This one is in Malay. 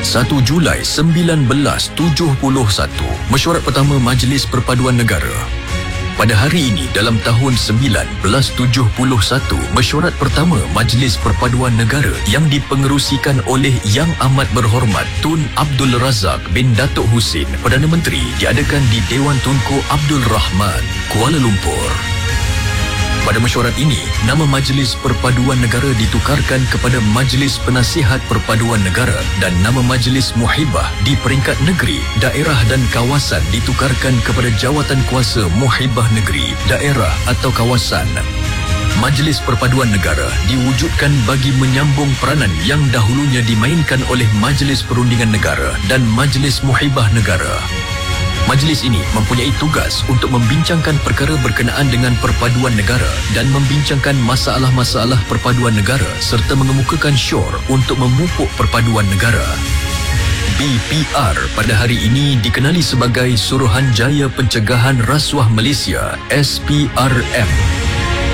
1 Julai 1971, mesyuarat pertama Majlis Perpaduan Negara. Pada hari ini dalam tahun 1971, mesyuarat pertama Majlis Perpaduan Negara yang dipengerusikan oleh Yang Amat Berhormat Tun Abdul Razak bin Datuk Husin, Perdana Menteri, diadakan di Dewan Tunku Abdul Rahman, Kuala Lumpur. Pada mesyuarat ini, nama Majlis Perpaduan Negara ditukarkan kepada Majlis Penasihat Perpaduan Negara dan nama Majlis Muhibah di peringkat negeri, daerah dan kawasan ditukarkan kepada Jawatan Kuasa Muhibah Negeri, daerah atau kawasan. Majlis Perpaduan Negara diwujudkan bagi menyambung peranan yang dahulunya dimainkan oleh Majlis Perundingan Negara dan Majlis Muhibah Negara. Majlis ini mempunyai tugas untuk membincangkan perkara berkenaan dengan perpaduan negara dan membincangkan masalah-masalah perpaduan negara serta mengemukakan syur untuk memupuk perpaduan negara. BPR pada hari ini dikenali sebagai Suruhanjaya Pencegahan Rasuah Malaysia, SPRM.